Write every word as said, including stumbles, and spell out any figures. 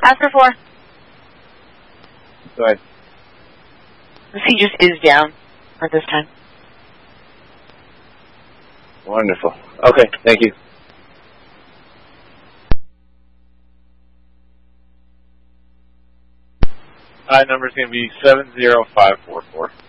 Oscar four. Go ahead. He just is down at this time. Wonderful. Okay, thank you. Hi, number's going to be seven zero five four four.